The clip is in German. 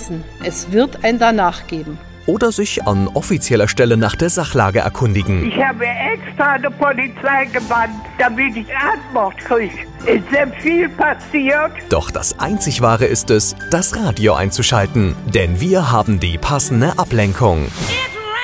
wissen, es wird ein Danach geben. Oder sich an offizieller Stelle nach der Sachlage erkundigen. Ich habe extra die Polizei gewandt, damit ich Antwort kriege. Es ist sehr viel passiert. Doch das einzig Wahre ist es, das Radio einzuschalten. Denn wir haben die passende Ablenkung.